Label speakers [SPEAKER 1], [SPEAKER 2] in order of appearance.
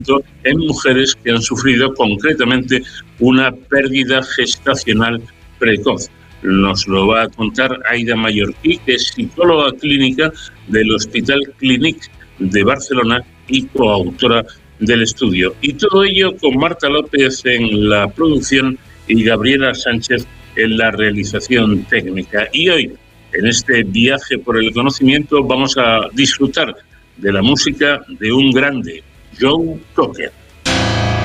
[SPEAKER 1] en mujeres que han sufrido concretamente una pérdida gestacional precoz. Nos lo va a contar Aida Mallorquí, que es psicóloga clínica del Hospital Clínic de Barcelona y coautora del estudio. Y todo ello con Marta López en la producción y Gabriela Sánchez en la realización técnica. Y hoy, en este viaje por el conocimiento, vamos a disfrutar de la música de un grande, Joe Cocker.